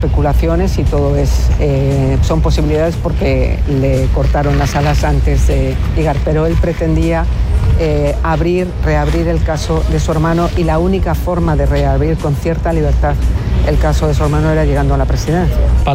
especulaciones y todo son posibilidades porque le cortaron las alas antes de llegar, pero él pretendía reabrir el caso de su hermano, y la única forma de reabrir con cierta libertad el caso de su hermano era llegando a la presidencia.